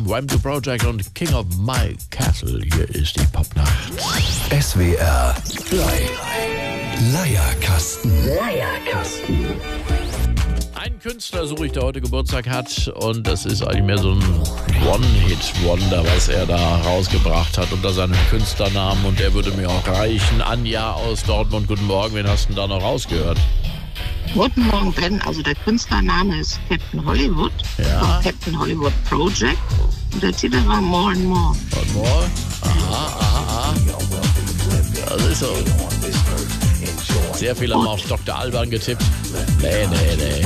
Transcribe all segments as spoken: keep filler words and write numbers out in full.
Wham! Project und King of My Castle. Hier ist die Popnacht. S W R drei. Leierkasten. Leierkasten. Ein Künstler suche ich, der heute Geburtstag hat, und das ist eigentlich mehr so ein One-Hit-Wonder, was er da rausgebracht hat unter seinem Künstlernamen, und der würde mir auch reichen. Anja aus Dortmund, guten Morgen, wen hast du denn da noch rausgehört? Guten Morgen, Ben. Also der Künstlername ist Captain Hollywood, Ja. vom Captain Hollywood Project, und der Titel war More and More. Und more? Aha, aha, aha. Das ist so. Sehr viele haben auf Doktor Alban getippt. Nee, nee, nee.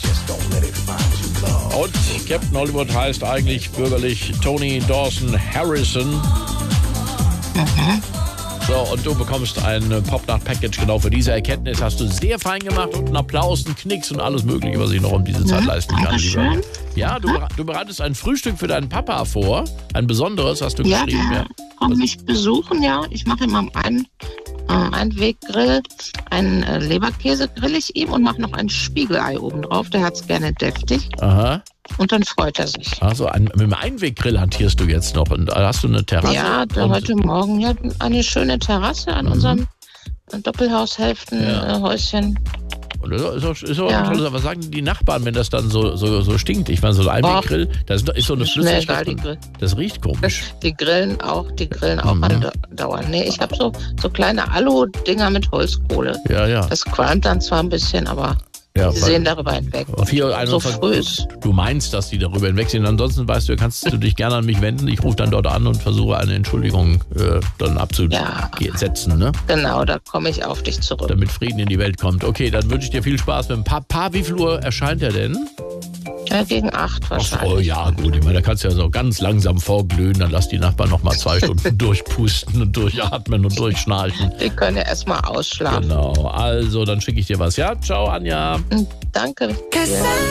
Und Captain Hollywood heißt eigentlich bürgerlich Tony Dawson Harrison. Mhm. So, und du bekommst ein Popnacht-Package genau für diese Erkenntnis. Hast du sehr fein gemacht, und einen Applaus, einen Knicks und alles Mögliche, was ich noch um diese Zeit Ja, leisten kann. Dankeschön. Lieber. Ja, du, du bereitest ein Frühstück für deinen Papa vor. Ein besonderes, hast du Ja, geschrieben. der kommt mich besuchen, ja. Ich mache ihm am einen äh, Einweggrill, einen äh, Leberkäse grill ich ihm und mache noch ein Spiegelei oben drauf. Der hat es gerne deftig. Aha. Und dann freut er sich. Also ein, mit dem Einweggrill hantierst du jetzt noch. Und hast du eine Terrasse? Ja, der und, heute Morgen ja eine schöne Terrasse an Mhm. unserem Doppelhaushälften-Häuschen. Und das ist auch, ist auch Ja. ein tolles, was sagen die Nachbarn, wenn das dann so, so, so stinkt? Ich meine, so ein Einweggrill, das ist so eine Ist mir Flüssigkeit. egal, die Grill. Das riecht komisch. Die grillen auch, die grillen auch Mhm. andauernd. Nee, ich habe so, so kleine Alu-Dinger mit Holzkohle. Ja, ja. Das qualmt dann zwar ein bisschen, aber ja sie sehen darüber hinweg. vier Uhr So einundzwanzig, früh ist. du meinst, dass die darüber hinwegsehen. Ansonsten weißt du, kannst du dich gerne an mich wenden. Ich rufe dann dort an und versuche eine Entschuldigung äh, dann abzusetzen, ne? Genau, da komme ich auf dich zurück. Damit Frieden in die Welt kommt. Okay, dann wünsche ich dir viel Spaß mit dem Papa. Wie viel Uhr erscheint er denn? Ja, gegen acht Ach, wahrscheinlich. oh ja, gut. Ich meine, da kannst du ja so ganz langsam vorglühen. Dann lass die Nachbarn noch mal zwei Stunden durchpusten und durchatmen und durchschnarchen. Die können ja erstmal ausschlafen. Genau. Also, dann schicke ich dir was. Ja, ciao, Anja. Danke. Cause Ja.